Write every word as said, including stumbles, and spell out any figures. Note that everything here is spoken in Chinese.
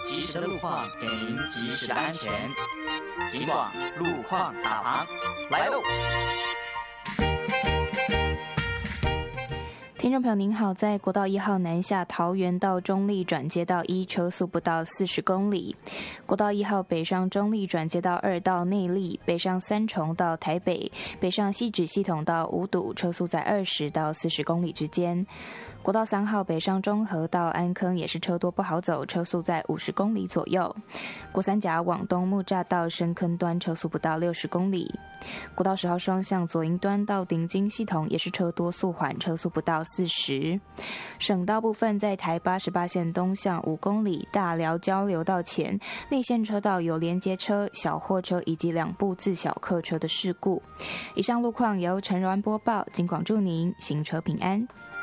及时的路况，给您及时的安全。警广路况导航来喽！ 听众朋友您好，在国道一号南下桃园到中立转接到一，车速不到四十公里；国道一号北上中立转接到二到内壢，北上三重到台北，北上汐止系统到五堵，车速在二十到四十公里之间。国道三号北上中和到安坑也是车多不好走，车速在五十公里左右。国三甲往东木栅到深坑端车速不到六十公里。国道十号双向左营端到顶金系统也是车多速缓，车速不到四十。省道部分在台八十八线东向五公里大寮交流道前内线车道有连接车、小货车以及两部自小客车的事故。以上路况由陈柔安播报，警广祝您行车平安。